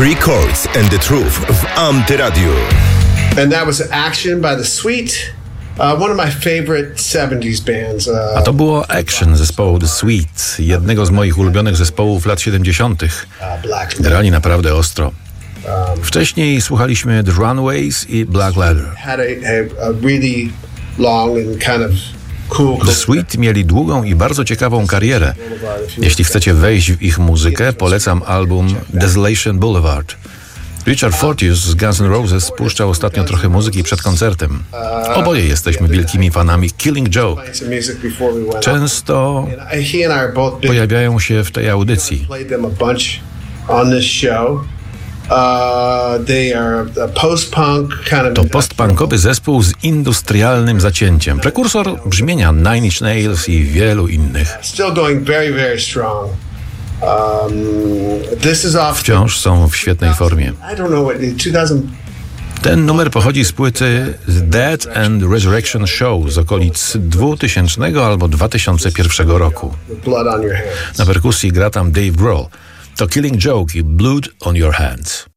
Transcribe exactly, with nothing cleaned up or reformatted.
Three Chords and the Truth w Antyradiu. And that was Action by The Sweet. Uh, one of my favorite seventies bands. Uh, A to było Action zespołu The Sweet, jednego z moich ulubionych zespołów lat siedemdziesiątych. uh, Black Grali naprawdę ostro. Wcześniej słuchaliśmy The Runaways i Black Leather. had a, a, a really long and kind of cool. The Sweet mieli długą i bardzo ciekawą karierę. Jeśli chcecie wejść w ich muzykę, polecam album Desolation Boulevard. Richard Fortus z Guns N' Roses puszczał ostatnio trochę muzyki przed koncertem. Oboje jesteśmy wielkimi fanami Killing Joke. Some music before we went out. Często And I- he and I are both big. pojawiają się w tej audycji. Played them a bunch on this show. Uh, they are a post-punk kind of. To postpunkowy zespół z industrialnym zacięciem. Prekursor brzmienia Nine Inch Nails i wielu innych. Still going very, very strong. Um, this is off. Wciąż są w świetnej formie. I don't know what two thousand. Ten numer pochodzi z płyty The Death and Resurrection Show z okolic dwutysięcznego albo dwa tysiące pierwszego roku. Blood on your hands. Na perkusji gra tam Dave Grohl. To Killing Joke i Blood on Your Hands.